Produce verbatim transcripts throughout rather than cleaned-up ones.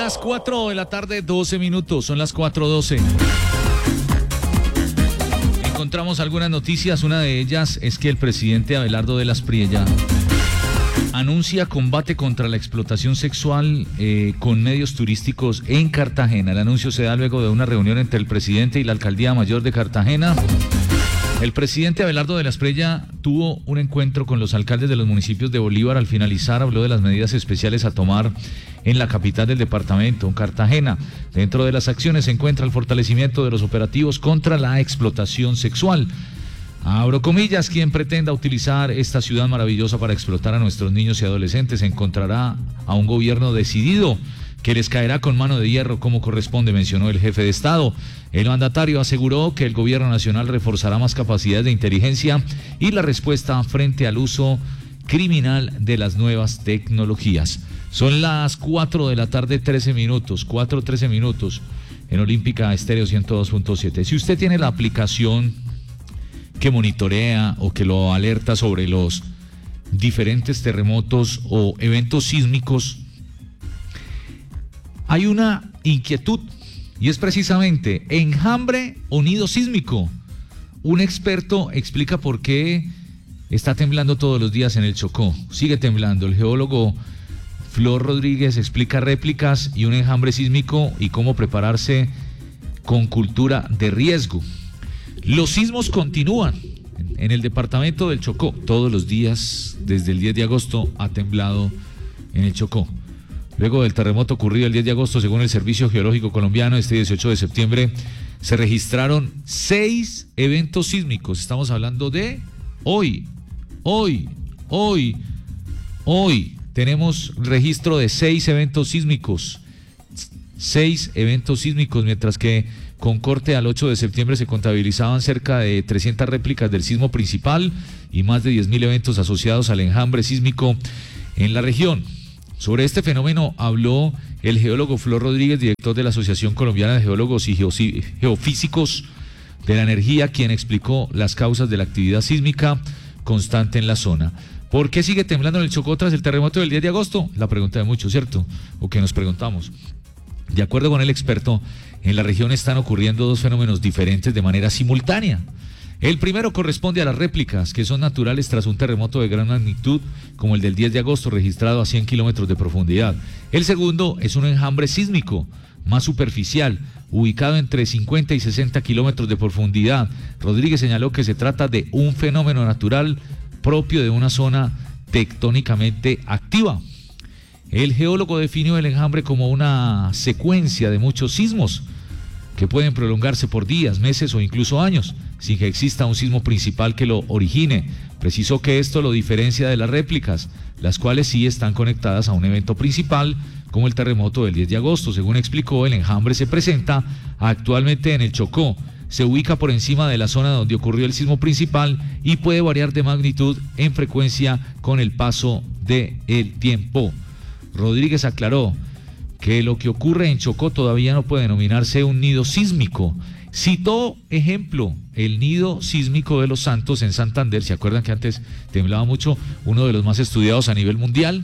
las cuatro de la tarde, doce minutos, son las cuatro doce. Encontramos algunas noticias, una de ellas es que el presidente Abelardo de las Priella anuncia combate contra la explotación sexual eh, con medios turísticos en Cartagena. El anuncio se da luego de una reunión entre el presidente y la Alcaldía Mayor de Cartagena. El presidente Abelardo de las Priella tuvo un encuentro con los alcaldes de los municipios de Bolívar. Al finalizar habló de las medidas especiales a tomar en la capital del departamento, en Cartagena. Dentro de las acciones se encuentra el fortalecimiento de los operativos contra la explotación sexual. Abro comillas, quien pretenda utilizar esta ciudad maravillosa para explotar a nuestros niños y adolescentes encontrará a un gobierno decidido que les caerá con mano de hierro como corresponde, mencionó el jefe de Estado. El mandatario aseguró que el gobierno nacional reforzará más capacidades de inteligencia y la respuesta frente al uso criminal de las nuevas tecnologías. Son las cuatro de la tarde, trece minutos, cuatro trece minutos en Olímpica Estéreo ciento dos punto siete. Si usted tiene la aplicación que monitorea o que lo alerta sobre los diferentes terremotos o eventos sísmicos, hay una inquietud y es precisamente enjambre o nido sísmico. Un experto explica por qué está temblando todos los días en el Chocó. Sigue temblando. El geólogo Flor Rodríguez explica réplicas y un enjambre sísmico y cómo prepararse con cultura de riesgo. Los sismos continúan en el departamento del Chocó. Todos los días, desde el diez de agosto, ha temblado en el Chocó. Luego del terremoto ocurrido el diez de agosto, según el Servicio Geológico Colombiano, este dieciocho de septiembre, se registraron seis eventos sísmicos. Estamos hablando de hoy, hoy, hoy, hoy. Tenemos registro de seis eventos sísmicos. Seis eventos sísmicos, mientras que con corte al ocho de septiembre se contabilizaban cerca de trescientas réplicas del sismo principal y más de diez mil eventos asociados al enjambre sísmico en la región. Sobre este fenómeno habló el geólogo Flor Rodríguez, director de la Asociación Colombiana de Geólogos y Geofísicos de la Energía, quien explicó las causas de la actividad sísmica constante en la zona. ¿Por qué sigue temblando en el Chocó tras el terremoto del diez de agosto? La pregunta de muchos, ¿cierto? O que nos preguntamos. De acuerdo con el experto, en la región están ocurriendo dos fenómenos diferentes de manera simultánea. El primero corresponde a las réplicas, que son naturales tras un terremoto de gran magnitud, como el del diez de agosto, registrado a cien kilómetros de profundidad. El segundo es un enjambre sísmico, más superficial, ubicado entre cincuenta y sesenta kilómetros de profundidad. Rodríguez señaló que se trata de un fenómeno natural propio de una zona tectónicamente activa. El geólogo definió el enjambre como una secuencia de muchos sismos que pueden prolongarse por días, meses o incluso años, sin que exista un sismo principal que lo origine. Precisó que esto lo diferencia de las réplicas, las cuales sí están conectadas a un evento principal, como el terremoto del diez de agosto. Según explicó, el enjambre se presenta actualmente en el Chocó, se ubica por encima de la zona donde ocurrió el sismo principal y puede variar de magnitud en frecuencia con el paso del tiempo. Rodríguez aclaró que lo que ocurre en Chocó todavía no puede denominarse un nido sísmico. Citó ejemplo el nido sísmico de Los Santos en Santander. ¿Se acuerdan que antes temblaba mucho? Uno de los más estudiados a nivel mundial.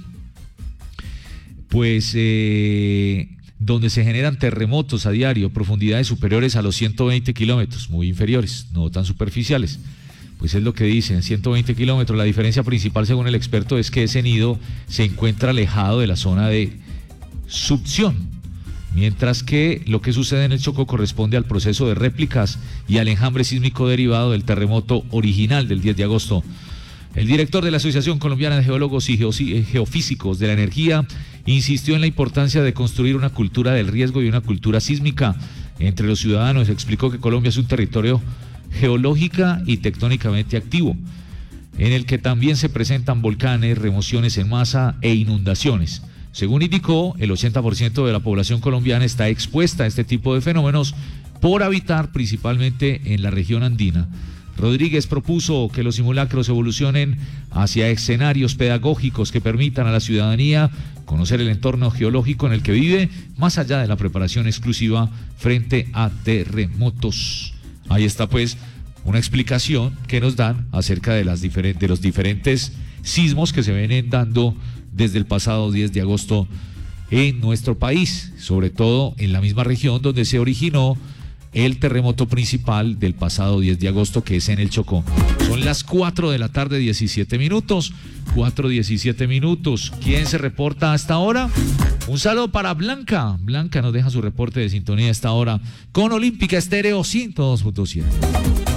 Pues eh, donde se generan terremotos a diario, profundidades superiores a los ciento veinte kilómetros, muy inferiores, no tan superficiales. Pues es lo que dicen, ciento veinte kilómetros. La diferencia principal, según el experto, es que ese nido se encuentra alejado de la zona de subducción, mientras que lo que sucede en el Chocó corresponde al proceso de réplicas y al enjambre sísmico derivado del terremoto original del diez de agosto. El director de la Asociación Colombiana de Geólogos y Geofísicos de la Energía insistió en la importancia de construir una cultura del riesgo y una cultura sísmica entre los ciudadanos. Explicó que Colombia es un territorio geológica y tectónicamente activo, en el que también se presentan volcanes, remociones en masa e inundaciones. Según indicó, el ochenta por ciento de la población colombiana está expuesta a este tipo de fenómenos por habitar principalmente en la región andina. Rodríguez propuso que los simulacros evolucionen hacia escenarios pedagógicos que permitan a la ciudadanía conocer el entorno geológico en el que vive, más allá de la preparación exclusiva frente a terremotos. Ahí está pues una explicación que nos dan acerca de, las diferentes, de los diferentes sismos que se vienen dando desde el pasado diez de agosto en nuestro país, sobre todo en la misma región donde se originó el terremoto principal del pasado diez de agosto, que es en el Chocó. Son las cuatro de la tarde, diecisiete minutos. cuatro, diecisiete minutos. ¿Quién se reporta hasta ahora? Un saludo para Blanca. Blanca nos deja su reporte de sintonía a esta hora con Olímpica Estéreo ciento dos punto siete.